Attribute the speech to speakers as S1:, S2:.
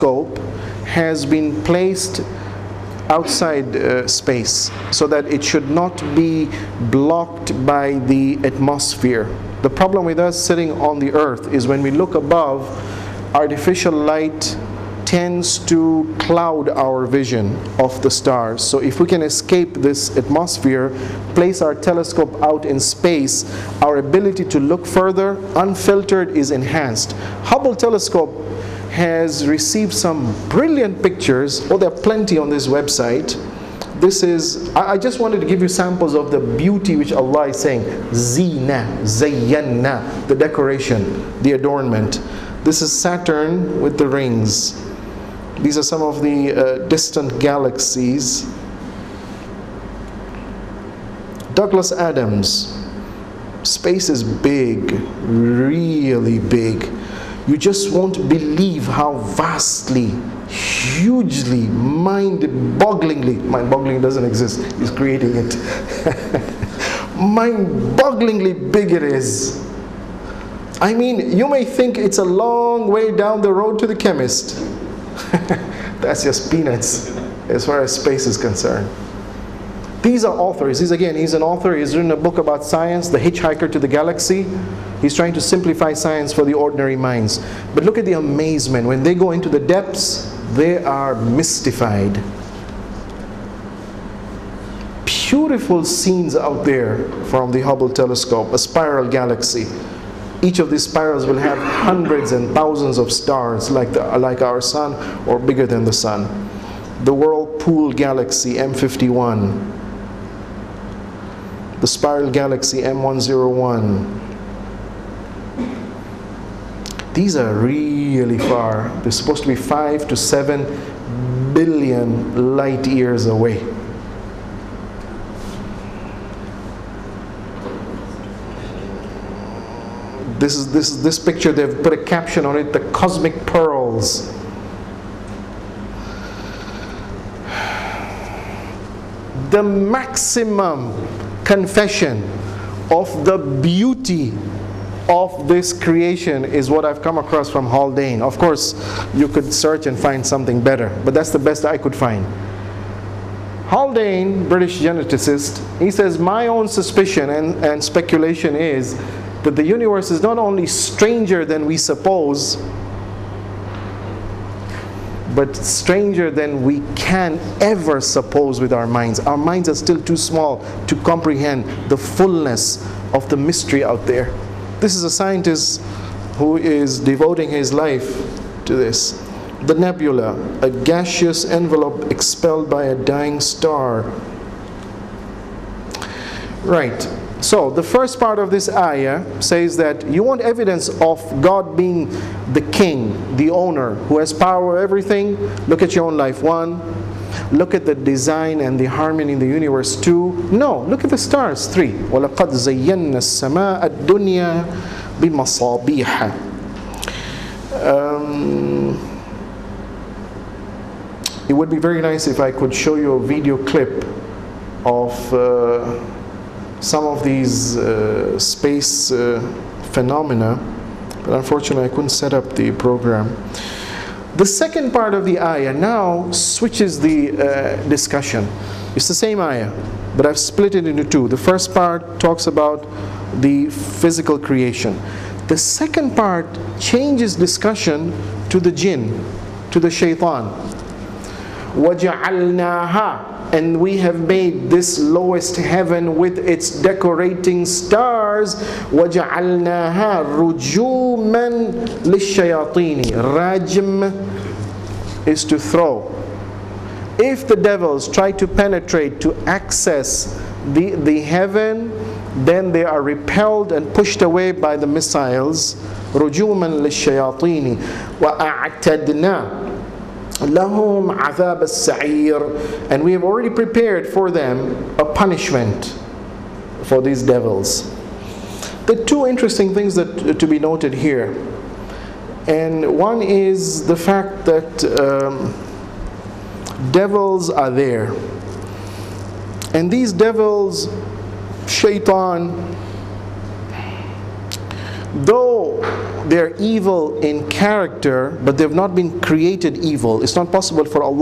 S1: telescope has been placed outside space so that it should not be blocked by the atmosphere. The problem with us sitting on the earth is when we look above, artificial light tends to cloud our vision of the stars. So if we can escape this atmosphere, place our telescope out in space, our ability to look further unfiltered is enhanced. Hubble telescope has received some brilliant pictures. Oh, there are plenty on this website. This is, I just wanted to give you samples of the beauty which Allah is saying. Zina, Zayyanna, the decoration, the adornment. This is Saturn with the rings. These are some of the distant galaxies. Douglas Adams. Space is big, really big. You just won't believe how vastly, hugely, mind-bogglingly, mind-boggling doesn't exist, he's creating it. Mind-bogglingly big it is. I mean, you may think it's a long way down the road to the chemist. That's just peanuts as far as space is concerned. These are authors. He's an author. He's written a book about science, The Hitchhiker to the Galaxy. He's trying to simplify science for the ordinary minds. But look at the amazement. When they go into the depths, they are mystified. Beautiful scenes out there from the Hubble telescope, a spiral galaxy. Each of these spirals will have hundreds and thousands of stars like our sun or bigger than the sun. The Whirlpool Galaxy M51. The Spiral Galaxy M101. These are really far. They're supposed to be 5 to 7 billion light years away. This picture, they've put a caption on it, the cosmic pearls. The maximum confession of the beauty of this creation is what I've come across from Haldane. Of course, you could search and find something better, but that's the best I could find. Haldane, British geneticist, he says, my own suspicion and speculation is that the universe is not only stranger than we suppose, but stranger than we can ever suppose with our minds. Our minds are still too small to comprehend the fullness of the mystery out there. This is a scientist who is devoting his life to this. The nebula, a gaseous envelope expelled by a dying star. Right. So the first part of this ayah says that you want evidence of God being the king, the owner, who has power over everything. Look at your own life. 1. Look at the design and the harmony in the universe. 2. No, look at the stars. 3. وَلَقَدْ زَيَّنَّا السَّمَاءَ الدُّنْيَا بِمَصَابِيحَ. It would be very nice if I could show you a video clip of some of these space phenomena, but unfortunately I couldn't set up the program. The second part of the ayah now switches the discussion. It's the same ayah, but I've split it into two. The first part talks about the physical creation. The second part changes discussion to the jinn, to the shaitan. وَجَعَلْنَاهَا, and we have made this lowest heaven with its decorating stars. وَجَعَلْنَاهَا رُجُومًا لِلشَّيَاطِينِ. Rajm is to throw. If the devils try to penetrate, to access the heaven, then they are repelled and pushed away by the missiles. رُجُومًا لِلشَّيَاطِينِ وَأَعْتَدْنَا لَهُمْ عَذَابَ السَّعِيرِ, and we have already prepared for them a punishment for these devils. There are two interesting things that to be noted here, and one is the fact that devils are there, and these devils, shaitan, though they're evil in character, but they've not been created evil. It's not possible for Allah